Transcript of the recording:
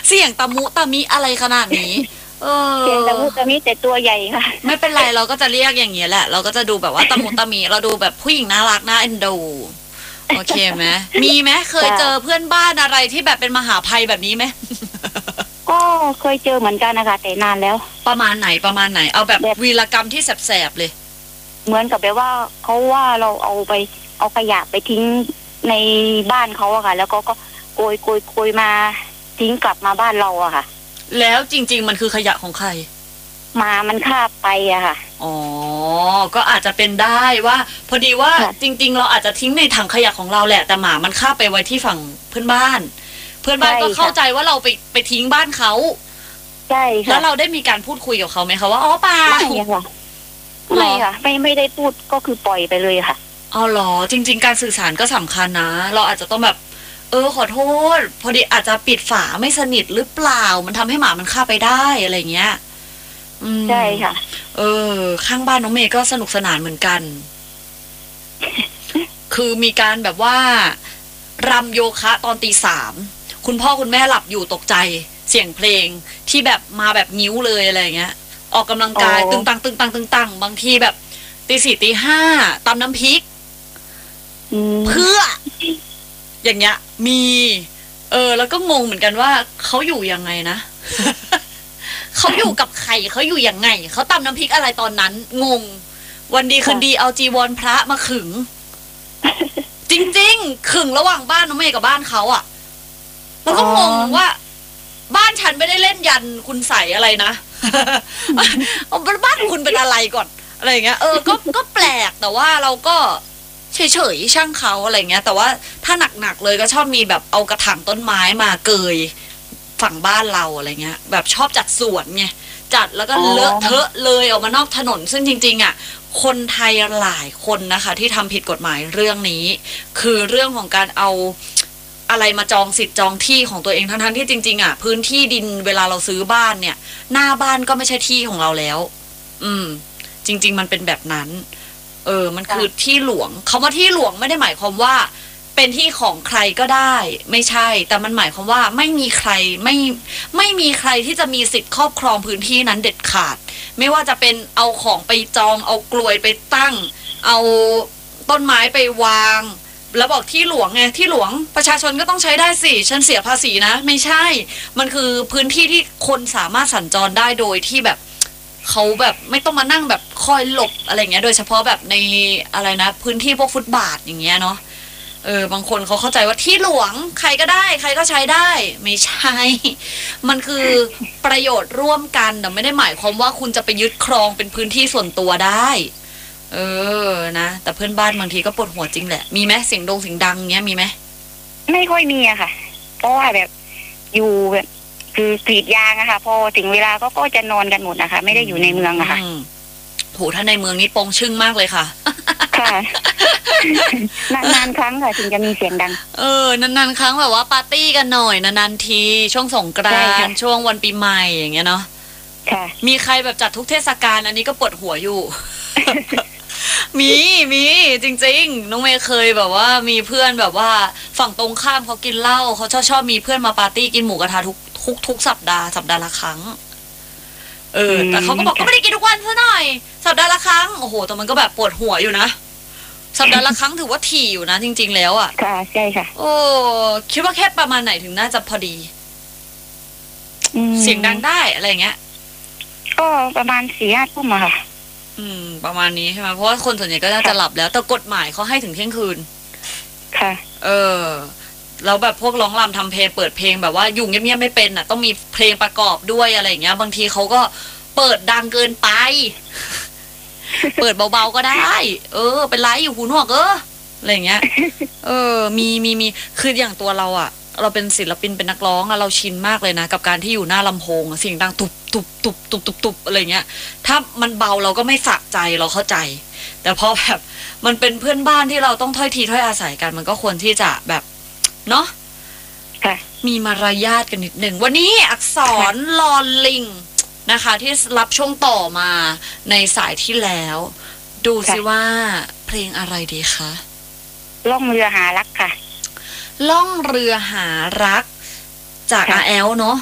เสียงตะมุตะมิอะไรขนาดนี้เสียงตะมุตะมิแต่ตัวใหญ่ค่ะไม่เป็นไรเราก็จะเรียกอย่างเงี้ยแหละเราก็จะดูแบบว่าตะมุตะมิเราดูแบบผู้หญิงน่ารักน่าเอ็นดูโอเคไหมมีไหมเคยเจอเพื่อนบ้านอะไรที่แบบเป็นมหาภัยแบบนี้ไหมก็เคยเจอเหมือนกันนะคะแต่นานแล้วประมาณไหนเอาแบบวีรกรรมที่แสบๆเลยเหมือนกับแบบว่าเขาว่าเราเอาขยะไปทิ้งในบ้านเขาอะค่ะแล้วก็โกยมาทิ้งกลับมาบ้านเราอะค่ะแล้วจริงๆมันคือขยะของใครมันคาบไปอะค่ะอ๋อก็อาจจะเป็นได้ว่าพอดีว่าจริงๆเราอาจจะทิ้งในถังขยะของเราแหละแต่หมามันคาบไปไว้ที่ฝั่งเพื่อนบ้านก็เข้าใจว่าเราไปทิ้งบ้านเขาใช่ค่ะแล้วเราได้มีการพูดคุยกับเขาไหมคะว่าอ๋อเปล่าไม่ค่ะไม่ค่ะไม่ได้พูดก็คือปล่อยไปเลยค่ะอ๋อเหรอจริงๆการสื่อสารก็สำคัญนะเราอาจจะต้องแบบขอโทษพอดีอาจจะปิดฝาไม่สนิทหรือเปล่ามันทำให้หมามันเข้าไปได้อะไรเงี้ยใช่ค่ะข้างบ้านน้องเมย์ก็สนุกสนานเหมือนกัน คือมีการแบบว่ารำโยคะตอนตี 3คุณพ่อคุณแม่หลับอยู่ตกใจเสียงเพลงที่แบบมาแบบนิ้วเลยอะไรเงี้ยออกกำลังกายตึงตังบางทีแบบตี 4ตี 5ตำน้ำพริกเพื่ออย่างเงี้ยมีแล้วก็งงเหมือนกันว่าเขาอยู่ยังไงนะ เขาอยู่กับใครเขาอยู่ยังไงเขาตำน้ำพริกอะไรตอนนั้นงงวันดีคืนดีเอาจีวรพระมาขึงจริงๆขึงระหว่างบ้านน้องเมย์กับบ้านเขาอ่ะแล้วก็งงว่าบ้านฉันไม่ได้เล่นยันคุณใส่อะไรนะ บ้านคุณเป็นอะไรก่อนอะไรอย่างเงี้ยก็แปลกแต่ว่าเราก็เฉยๆช่างเขาอะไรเงี้ยแต่ว่าถ้าหนักๆเลยก็ชอบมีแบบเอากระถางต้นไม้มาเกยฝั่งบ้านเราอะไรเงี้ยแบบชอบจัดสวนไงจัดแล้วก็เลอะเทอะเลยออกมานอกถนนซึ่งจริงๆอ่ะคนไทยหลายคนนะคะที่ทำผิดกฎหมายเรื่องนี้คือเรื่องของการเอาอะไรมาจองสิทธิ์จองที่ของตัวเองทั้งๆที่จริงๆอ่ะพื้นที่ดินเวลาเราซื้อบ้านเนี่ยหน้าบ้านก็ไม่ใช่ที่ของเราแล้วจริงๆมันเป็นแบบนั้นมันคือที่หลวงคำว่าที่หลวงไม่ได้หมายความว่าเป็นที่ของใครก็ได้ไม่ใช่แต่มันหมายความว่าไม่มีใครไม่มีใครที่จะมีสิทธิ์ครอบครองพื้นที่นั้นเด็ดขาดไม่ว่าจะเป็นเอาของไปจองเอากลวยไปตั้งเอาต้นไม้ไปวางแล้วบอกที่หลวงไงที่หลวงประชาชนก็ต้องใช้ได้สิฉันเสียภาษีนะไม่ใช่มันคือพื้นที่ที่คนสามารถสัญจรได้โดยที่แบบเขาแบบไม่ต้องมานั่งแบบคอยหลบอะไรเงี้ยโดยเฉพาะแบบในอะไรนะพื้นที่พวกฟุตบาทอย่างเงี้ยเนาะบางคนเขาเข้าใจว่าที่หลวงใครก็ได้ใครก็ใช้ได้ไม่ใช่มันคือประโยชน์ร่วมกันแต่ไม่ได้หมายความว่าคุณจะไปยึดครองเป็นพื้นที่ส่วนตัวได้นะแต่เพื่อนบ้านบางทีก็ปวดหัวจริงแหละมีไหมเสียงดังเงี้ยมีไหมไม่ค่อยมีอะค่ะเพราะว่าแบบอยู่แบบคือกรีดยางอะค่ะพอถึงเวลาก็จะนอนกันหมดนะคะไม่ได้อยู่ในเมืองอะค่ะโหถ้าในเมืองนี้โปงชึ่งมากเลยค่ะค่ะนานๆครั้งค่ะถึงจะมีเสียงดังนานๆครั้งแบบว่าปาร์ตี้กันหน่อยนานๆทีช่วงสงกรานต์ช่วงวันปีใหม่อย่างเงี้ยเนาะค่ะมีใครแบบจัดทุกเทศกาลอันนี้ก็ปวดหัวอยู่ มีจริงๆน้องเมย์เคยแบบว่ามีเพื่อนแบบว่าฝั่งตรงข้ามเขากินเหล้าเขาชอบมีเพื่อนมาปาร์ตี้กินหมูกระทะทุกสัปดาห์ละครั้งแต่เขาก็บอกก็ไม่ได้กินทุกวันซะหน่อยสัปดาห์ละครั้งโอ้โหแต่มันก็แบบปวดหัวอยู่นะสัปดาห์ละครั้งถือว่าถี่อยู่นะจริงๆแล้วอ่ะค่ะใช่ค่ะโอ้คิดว่าแค่ประมาณไหนถึงน่าจะพอดีเสียงดังได้อะไรเงี้ยก็ประมาณ4-5 ทุ่มอะค่ะประมาณนี้ใช่ไหมเพราะว่าคนส่วนใหญ่ก็น่าจะหลับแล้วแต่กฎหมายเขาให้ถึงเที่ยงคืนค่ะแล้วแบบพวกร้องรำทำเพลงเปิดเพลงแบบว่าอยู่เงียบๆไม่เป็นอ่ะต้องมีเพลงประกอบด้วยอะไรอย่างเงี้ยบางทีเขาก็เปิดดังเกินไป เปิดเบาๆก็ได้เป็นไรอยู่หูหนวกอะไรอย่างเงี้ยมีคืออย่างตัวเราอ่ะเราเป็นศิลปินเป็นนักร้องอะเราชินมากเลยนะกับการที่อยู่หน้าลำโพงเสียงดังตุบอะไรเงี้ยถ้ามันเบาเราก็ไม่สะใจเราเข้าใจแต่พอแบบมันเป็นเพื่อนบ้านที่เราต้องถ้อยทีถ้อยอาศัยกันมันก็ควรที่จะแบบเนาะมีมารยาทกันนิดหนึ่งวันนี้อักษรลอลิงนะคะที่รับช่วงต่อมาในสายที่แล้วดูสิว่าเพลงอะไรดีคะล่องเรือหารักค่ะล่องเรือหารักจากอาแอลเนาะ